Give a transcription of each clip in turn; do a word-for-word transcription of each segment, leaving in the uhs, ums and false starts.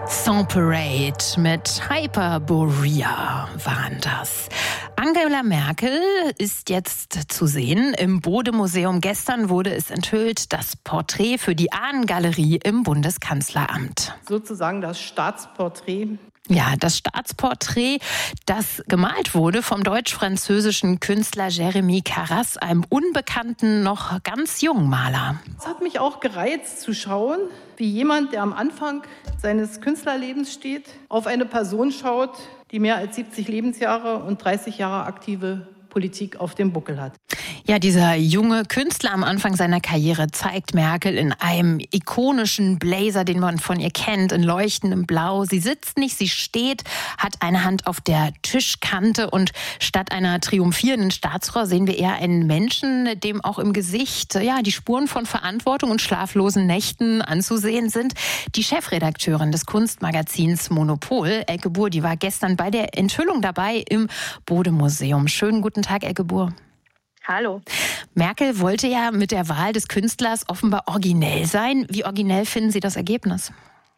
Sans Parade mit Hyperborea waren das. Angela Merkel ist jetzt zu sehen im Bode-Museum. Gestern wurde es enthüllt, das Porträt für die Ahnengalerie im Bundeskanzleramt. Sozusagen das Staatsporträt. Ja, das Staatsporträt, das gemalt wurde vom deutsch-französischen Künstler Jérémy Carras, einem unbekannten, noch ganz jungen Maler. Es hat mich auch gereizt zu schauen, wie jemand, der am Anfang seines Künstlerlebens steht, auf eine Person schaut, die mehr als siebzig Lebensjahre und dreißig Jahre aktive Politik auf dem Buckel hat. Ja, dieser junge Künstler am Anfang seiner Karriere zeigt Merkel in einem ikonischen Blazer, den man von ihr kennt, in leuchtendem Blau. Sie sitzt nicht, sie steht, hat eine Hand auf der Tischkante und statt einer triumphierenden Staatsfrau sehen wir eher einen Menschen, dem auch im Gesicht ja die Spuren von Verantwortung und schlaflosen Nächten anzusehen sind. Die Chefredakteurin des Kunstmagazins Monopol, Elke Buhr, die war gestern bei der Enthüllung dabei im Bode-Museum. Schönen guten Tag, Elke Buhr. Hallo. Merkel wollte ja mit der Wahl des Künstlers offenbar originell sein. Wie originell finden Sie das Ergebnis?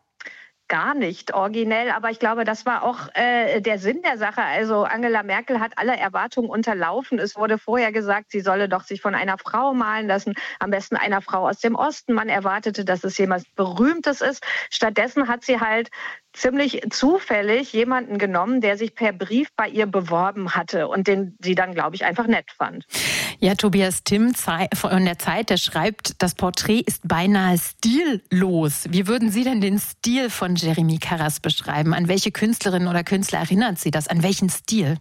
Gar nicht originell, aber ich glaube, das war auch äh, der Sinn der Sache. Also Angela Merkel hat alle Erwartungen unterlaufen. Es wurde vorher gesagt, sie solle doch sich von einer Frau malen lassen, am besten einer Frau aus dem Osten. Man erwartete, dass es jemand Berühmtes ist. Stattdessen hat sie halt ziemlich zufällig jemanden genommen, der sich per Brief bei ihr beworben hatte und den sie dann, glaube ich, einfach nett fand. Ja, Tobias Timm von der Zeit, der schreibt, das Porträt ist beinahe stillos. Wie würden Sie denn den Stil von Jérémy Carras beschreiben? An welche Künstlerin oder Künstler erinnert Sie das? An welchen Stil?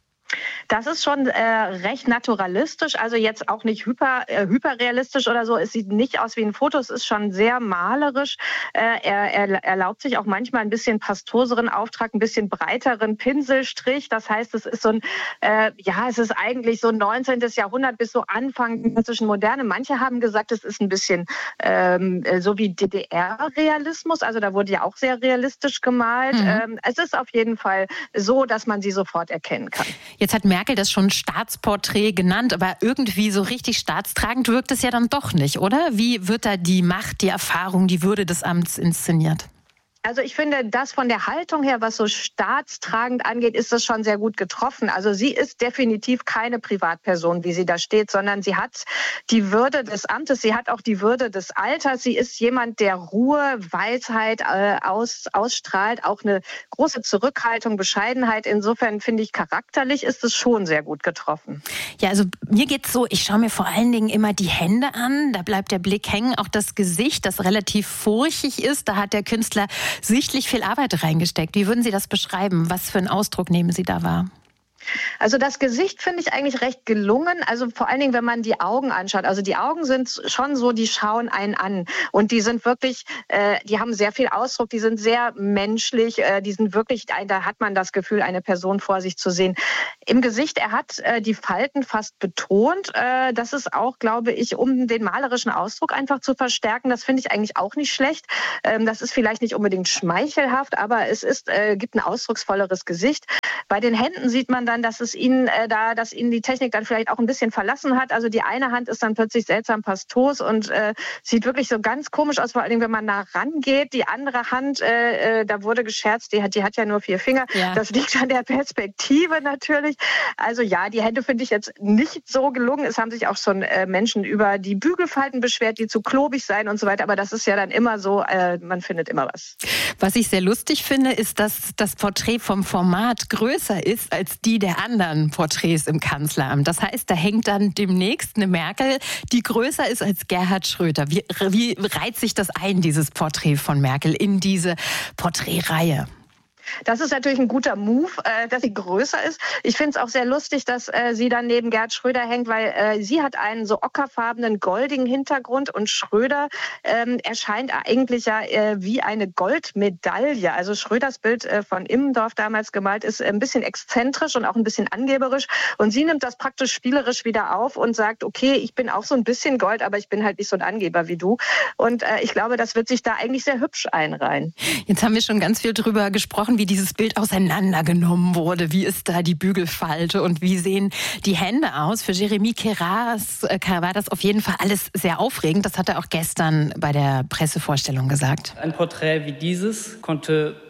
Das ist schon äh, recht naturalistisch, also jetzt auch nicht hyper, äh, hyperrealistisch oder so. Es sieht nicht aus wie ein Foto, es ist schon sehr malerisch. Äh, er, er erlaubt sich auch manchmal ein bisschen pastoseren Auftrag, ein bisschen breiteren Pinselstrich. Das heißt, es ist so ein, äh, ja, es ist eigentlich so neunzehnten. Jahrhundert bis so Anfang zwischen Moderne. Manche haben gesagt, es ist ein bisschen ähm, so wie D D R-Realismus. Also da wurde ja auch sehr realistisch gemalt. Mhm. Ähm, es ist auf jeden Fall so, dass man sie sofort erkennen kann. Jetzt hat Merkel das schon Staatsporträt genannt, aber irgendwie so richtig staatstragend wirkt es ja dann doch nicht, oder? Wie wird da die Macht, die Erfahrung, die Würde des Amts inszeniert? Also ich finde, das von der Haltung her, was so staatstragend angeht, ist das schon sehr gut getroffen. Also sie ist definitiv keine Privatperson, wie sie da steht, sondern sie hat die Würde des Amtes, sie hat auch die Würde des Alters. Sie ist jemand, der Ruhe, Weisheit äh, aus, ausstrahlt, auch eine große Zurückhaltung, Bescheidenheit. Insofern finde ich, charakterlich ist es schon sehr gut getroffen. Ja, also mir geht's so, ich schaue mir vor allen Dingen immer die Hände an, da bleibt der Blick hängen, auch das Gesicht, das relativ furchig ist, da hat der Künstler sichtlich viel Arbeit reingesteckt. Wie würden Sie das beschreiben? Was für einen Ausdruck nehmen Sie da wahr? Also das Gesicht finde ich eigentlich recht gelungen, also vor allen Dingen, wenn man die Augen anschaut. Also die Augen sind schon so, die schauen einen an und die sind wirklich, äh, die haben sehr viel Ausdruck, die sind sehr menschlich, äh, die sind wirklich, da hat man das Gefühl, eine Person vor sich zu sehen. Im Gesicht, er hat äh, die Falten fast betont, äh, das ist auch, glaube ich, um den malerischen Ausdruck einfach zu verstärken, das finde ich eigentlich auch nicht schlecht. Ähm, das ist vielleicht nicht unbedingt schmeichelhaft, aber es ist, äh, gibt ein ausdrucksvolleres Gesicht. Bei den Händen sieht man dann, dass es ihnen äh, da, dass ihnen die Technik dann vielleicht auch ein bisschen verlassen hat. Also die eine Hand ist dann plötzlich seltsam pastos und äh, sieht wirklich so ganz komisch aus, vor allem wenn man nah rangeht. Die andere Hand, äh, äh, da wurde gescherzt, die hat, die hat ja nur vier Finger. Ja. Das liegt an der Perspektive natürlich. Also ja, die Hände finde ich jetzt nicht so gelungen. Es haben sich auch schon äh, Menschen über die Bügelfalten beschwert, die zu klobig seien und so weiter. Aber das ist ja dann immer so, äh, man findet immer was. Was ich sehr lustig finde, ist, dass das Porträt vom Format größer ist als die der anderen Porträts im Kanzleramt. Das heißt, da hängt dann demnächst eine Merkel, die größer ist als Gerhard Schröder. Wie, wie reiht sich das ein, dieses Porträt von Merkel, in diese Porträtreihe? Das ist natürlich ein guter Move, äh, dass sie größer ist. Ich finde es auch sehr lustig, dass äh, sie dann neben Gerhard Schröder hängt, weil äh, sie hat einen so ockerfarbenen, goldigen Hintergrund und Schröder ähm, erscheint eigentlich ja äh, wie eine Goldmedaille. Also Schröders Bild äh, von Immendorf damals gemalt ist ein bisschen exzentrisch und auch ein bisschen angeberisch. Und sie nimmt das praktisch spielerisch wieder auf und sagt, okay, ich bin auch so ein bisschen Gold, aber ich bin halt nicht so ein Angeber wie du. Und äh, ich glaube, das wird sich da eigentlich sehr hübsch einreihen. Jetzt haben wir schon ganz viel drüber gesprochen, wie dieses Bild auseinandergenommen wurde. Wie ist da die Bügelfalte und wie sehen die Hände aus? Für Jérémy Carras äh, war das auf jeden Fall alles sehr aufregend. Das hat er auch gestern bei der Pressevorstellung gesagt. Ein Porträt wie dieses konnte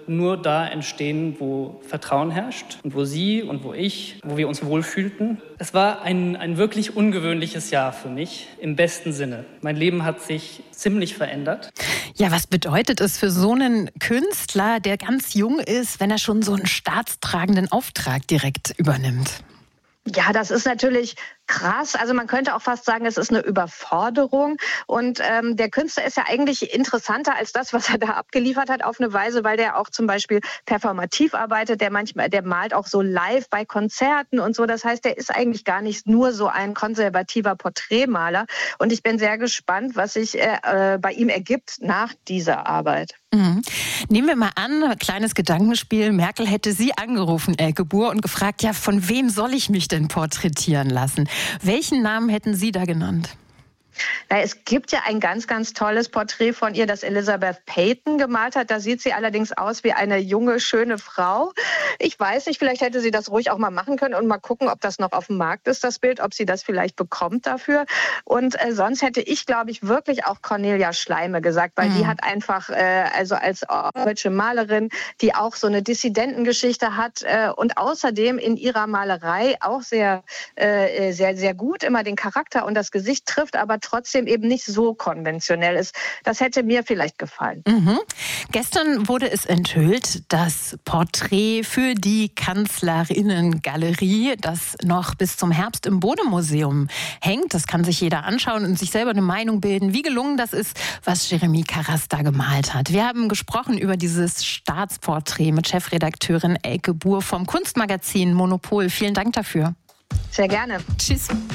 nur da entstehen, wo Vertrauen herrscht und wo sie und wo ich, wo wir uns wohlfühlten. Es war ein, ein wirklich ungewöhnliches Jahr für mich, im besten Sinne. Mein Leben hat sich ziemlich verändert. Ja, was bedeutet es für so einen Künstler, der ganz jung ist, wenn er schon so einen staatstragenden Auftrag direkt übernimmt? Ja, das ist natürlich krass. Also man könnte auch fast sagen, es ist eine Überforderung. Und ähm, der Künstler ist ja eigentlich interessanter als das, was er da abgeliefert hat, auf eine Weise, weil der auch zum Beispiel performativ arbeitet. Der manchmal, der malt auch so live bei Konzerten und so. Das heißt, der ist eigentlich gar nicht nur so ein konservativer Porträtmaler. Und ich bin sehr gespannt, was sich äh, bei ihm ergibt nach dieser Arbeit. Mhm. Nehmen wir mal an, kleines Gedankenspiel. Merkel hätte Sie angerufen, Elke Buhr, und gefragt, ja, von wem soll ich mich denn porträtieren lassen? Welchen Namen hätten Sie da genannt? Na, es gibt ja ein ganz, ganz tolles Porträt von ihr, das Elizabeth Peyton gemalt hat. Da sieht sie allerdings aus wie eine junge, schöne Frau. Ich weiß nicht, vielleicht hätte sie das ruhig auch mal machen können und mal gucken, ob das noch auf dem Markt ist, das Bild, ob sie das vielleicht bekommt dafür. Und äh, sonst hätte ich, glaube ich, wirklich auch Cornelia Schleime gesagt, weil mhm. die hat einfach, äh, also als deutsche Malerin, die auch so eine Dissidentengeschichte hat äh, und außerdem in ihrer Malerei auch sehr, äh, sehr, sehr gut immer den Charakter und das Gesicht trifft, aber trotzdem eben nicht so konventionell ist. Das hätte mir vielleicht gefallen. Mhm. Gestern wurde es enthüllt, das Porträt für die Kanzlerinnengalerie, das noch bis zum Herbst im Bode-Museum hängt. Das kann sich jeder anschauen und sich selber eine Meinung bilden, wie gelungen das ist, was Jeremy Karras da gemalt hat. Wir haben gesprochen über dieses Staatsporträt mit Chefredakteurin Elke Buhr vom Kunstmagazin Monopol. Vielen Dank dafür. Sehr gerne. Tschüss.